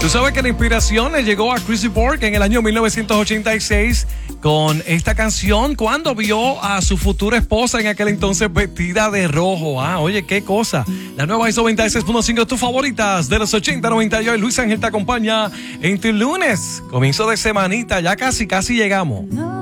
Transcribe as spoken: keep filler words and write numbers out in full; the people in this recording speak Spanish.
Tú sabes que la inspiración le llegó a Chrissy Borg en el año mil novecientos ochenta y seis con esta canción cuando vio a su futura esposa en aquel entonces vestida de rojo. Ah, oye, qué cosa. La nueva I S O noventa y seis punto cinco, tus favoritas de los ochenta, noventa y hoy. Luis Ángel te acompaña en tu lunes, comienzo de semanita, ya casi, casi llegamos.